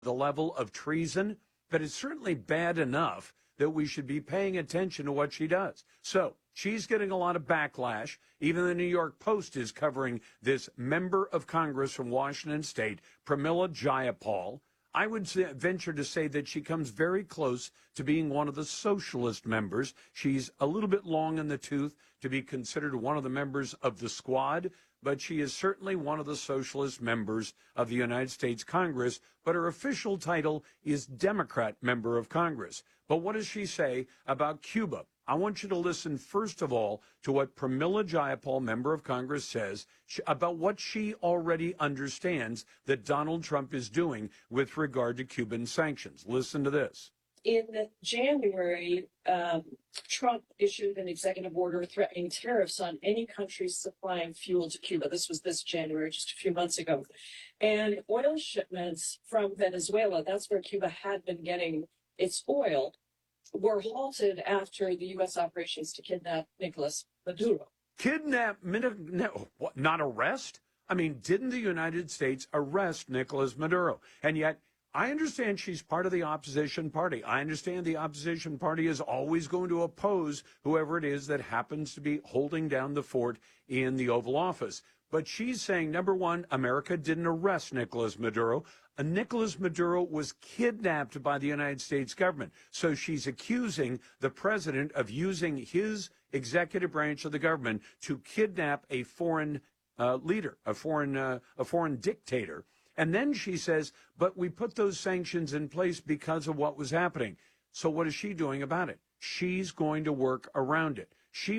the level of treason, but it's certainly bad enough that we should be paying attention to what she does. So she's getting a lot of backlash. Even the New York Post is covering this member of Congress from Washington State, Pramila Jayapal. I would venture to say that she comes very close to being one of the socialist members. She's a little bit long in the tooth to be considered one of the members of the squad, but she is certainly one of the socialist members of the United States Congress, but her official title is Democrat member of Congress. But what does she say about Cuba? I want you to listen, first of all, to what Pramila Jayapal, member of Congress, says about what she already understands that Donald Trump is doing with regard to Cuban sanctions. Listen to this. In January, Trump issued an executive order threatening tariffs on any country supplying fuel to Cuba. This was this January, just a few months ago. And oil shipments from Venezuela, that's where Cuba had been getting its oil, were halted after the U.S. operations to kidnap Nicolas Maduro. Kidnap? No, what, not arrest? I mean, didn't the United States arrest Nicolas Maduro? And yet, I understand she's part of the opposition party. I understand the opposition party is always going to oppose whoever it is that happens to be holding down the fort in the Oval Office. But she's saying, number one, America didn't arrest Nicolas Maduro. Nicolas Maduro was kidnapped by the United States government. So she's accusing the president of using his executive branch of the government to kidnap a foreign leader, a foreign dictator. And then she says, but we put those sanctions in place because of what was happening. So what is she doing about it? She's going to work around it.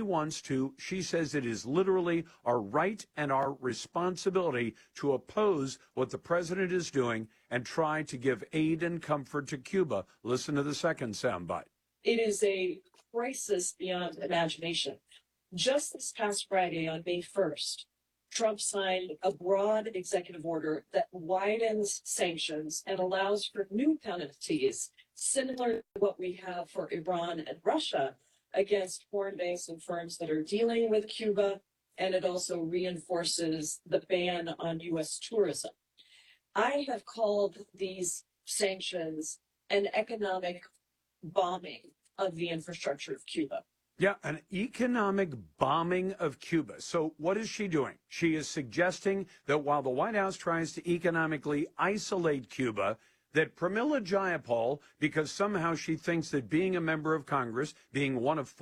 She says it is literally our right and our responsibility to oppose what the president is doing and try to give aid and comfort to Cuba. Listen to the second soundbite. It is a crisis beyond imagination. Just this past Friday, on May 1st, Trump signed a broad executive order that widens sanctions and allows for new penalties, similar to what we have for Iran and Russia, against foreign banks and firms that are dealing with Cuba, and it also reinforces the ban on U.S. tourism. I have called these sanctions an economic bombing of the infrastructure of Cuba. Yeah, an economic bombing of Cuba. So what is she doing? She is suggesting that while the White House tries to economically isolate Cuba, that Pramila Jayapal, because somehow she thinks that being a member of Congress, being one of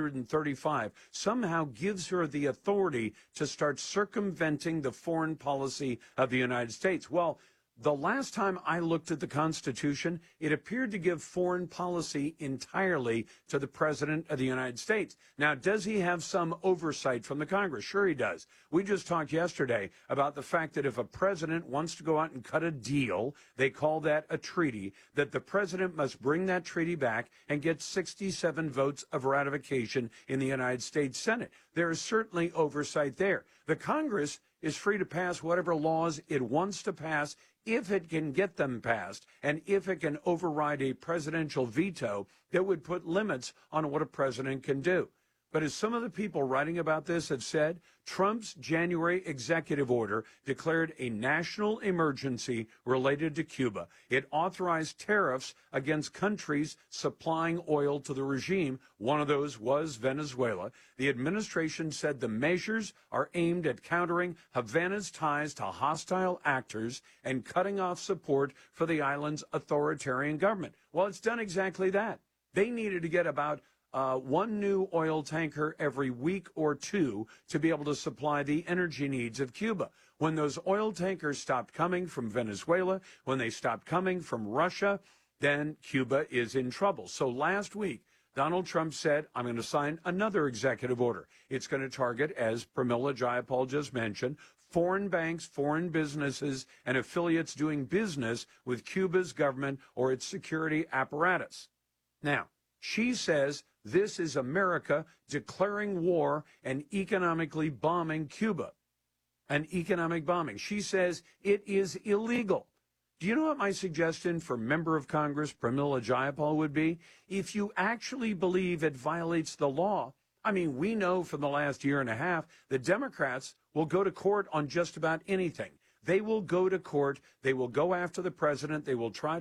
435, somehow gives her the authority to start circumventing the foreign policy of the United States. Well, the last time I looked at the Constitution, it appeared to give foreign policy entirely to the President of the United States. Now, does he have some oversight from the Congress? Sure he does. We just talked yesterday about the fact that if a president wants to go out and cut a deal, they call that a treaty, that the president must bring that treaty back and get 67 votes of ratification in the United States Senate. There is certainly oversight there. The Congress is free to pass whatever laws it wants to pass if it can get them passed and if it can override a presidential veto that would put limits on what a president can do. But as some of the people writing about this have said, Trump's January executive order declared a national emergency related to Cuba. It authorized tariffs against countries supplying oil to the regime. One of those was Venezuela. The administration said the measures are aimed at countering Havana's ties to hostile actors and cutting off support for the island's authoritarian government. Well, it's done exactly that. They needed to get about one new oil tanker every week or two to be able to supply the energy needs of Cuba. When those oil tankers stopped coming from Venezuela, when they stopped coming from Russia, then Cuba is in trouble. So last week, Donald Trump said, I'm going to sign another executive order. It's going to target, as Pramila Jayapal just mentioned, foreign banks, foreign businesses, and affiliates doing business with Cuba's government or its security apparatus. Now, she says this is America declaring war and economically bombing Cuba. An economic bombing. She says it is illegal. Do you know what my suggestion for member of Congress Pramila Jayapal would be? If you actually believe it violates the law, I mean, we know for the last year and a half that Democrats will go to court on just about anything. they will go to court. They will go after the president. They will try